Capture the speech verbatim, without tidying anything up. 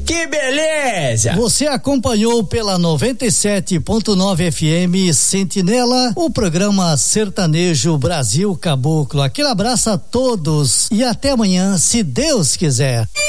Que beleza! Você acompanhou pela noventa e sete ponto nove F M Sentinela o programa Sertanejo Brasil Caboclo. Aquele abraço a todos e até amanhã, se Deus quiser.